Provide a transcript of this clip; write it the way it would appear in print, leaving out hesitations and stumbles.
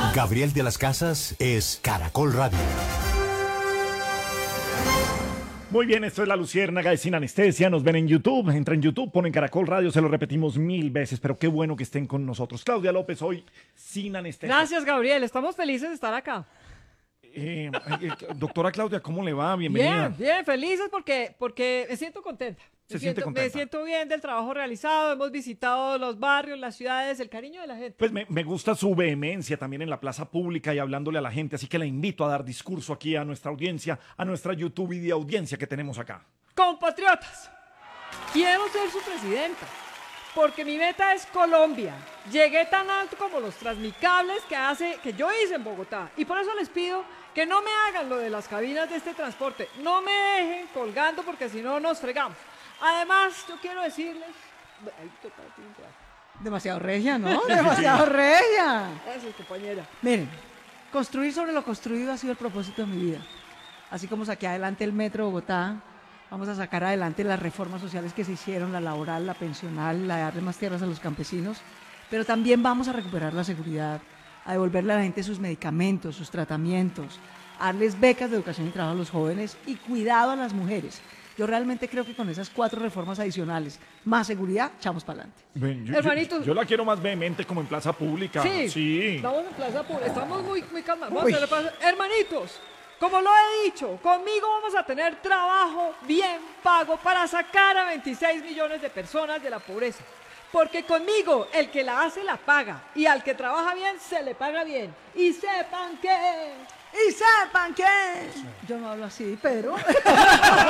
Gabriel de las Casas es Caracol Radio. Muy bien, esto es La Luciérnaga de Sin Anestesia. Nos ven en YouTube. Entra en YouTube, ponen Caracol Radio. Se lo repetimos 1000 veces, pero qué bueno que estén con nosotros. Claudia López, hoy Sin Anestesia. Gracias, Gabriel. Estamos felices de estar acá. Doctora Claudia, ¿cómo le va? Bienvenida. Bien, felices porque me siento contenta. Me siento bien del trabajo realizado. Hemos visitado los barrios, las ciudades, el cariño de la gente. Pues me gusta su vehemencia también en la plaza pública y hablándole a la gente. Así que la invito a dar discurso aquí a nuestra audiencia, a nuestra YouTube y de audiencia que tenemos acá. Compatriotas, quiero ser su presidenta. Porque mi meta es Colombia. Llegué tan alto como los transmicables que yo hice en Bogotá. Y por eso les pido que no me hagan lo de las cabinas de este transporte. No me dejen colgando porque si no nos fregamos. Además, yo quiero decirles... Demasiado regia, ¿no? Demasiado regia. Gracias, compañera. Miren, construir sobre lo construido ha sido el propósito de mi vida. Así como saqué adelante el Metro de Bogotá, vamos a sacar adelante las reformas sociales que se hicieron, la laboral, la pensional, la de darle más tierras a los campesinos, pero también vamos a recuperar la seguridad, a devolverle a la gente sus medicamentos, sus tratamientos, a darles becas de educación y trabajo a los jóvenes y cuidado a las mujeres. Yo realmente creo que con esas 4 reformas adicionales, más seguridad, echamos para adelante. Hermanitos, yo la quiero más vehemente como en plaza pública. Sí. Estamos en plaza pública, estamos muy calmados. Vamos a hacer plaza. Hermanitos, como lo he dicho, conmigo vamos a tener trabajo bien pago para sacar a 26 millones de personas de la pobreza. Porque conmigo, el que la hace la paga, y al que trabaja bien, se le paga bien. Y sepan que... Yo no hablo así, pero...